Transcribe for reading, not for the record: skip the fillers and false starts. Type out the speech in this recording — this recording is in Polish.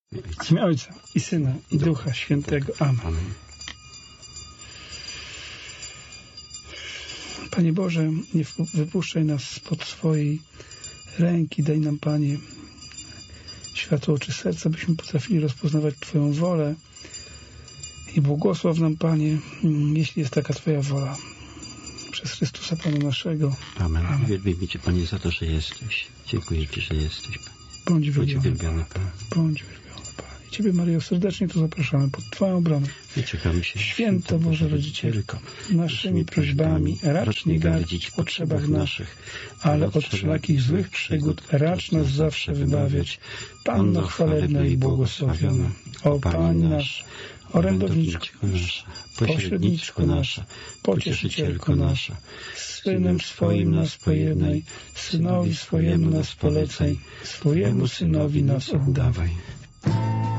W imię Ojca i Syna i Ducha Świętego. Amen. Panie Boże, nie wypuszczaj nas spod swojej ręki. Daj nam, Panie, światło oczy serca, byśmy potrafili rozpoznawać Twoją wolę i błogosław nam, Panie, jeśli jest taka Twoja wola. Przez Chrystusa Pana naszego. Amen. Wielbimy Cię, Panie, za to, że jesteś. Dziękuję Ci, że jesteś, Panie. Bądź wielbiony, Panie. Bądź wielbiony, Panie. Ciebie, Maryjo, serdecznie tu zapraszamy pod Twoją obronę. I czekamy się. Święta Boża Rodzicielko, naszymi prośbami racz nie gardzić w potrzebach naszych, ale od wszelakich złych przygód racz nas zawsze wybawiać. Panno chwalebna i błogosławiona, o Pani nasz, orędowniczko nasza, pośredniczko nasza, pocieszycielko nasza, z Synem swoim nas pojednaj, Synowi swojemu nas polecaj, swojemu Synowi nas oddawaj.